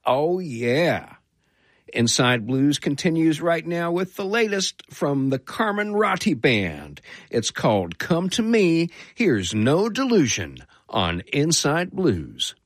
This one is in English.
Oh, yeah. Inside Blues continues right now with the latest from the Carmen Ratti Band. It's called Come to Me. Here's No Delusion on Inside Blues.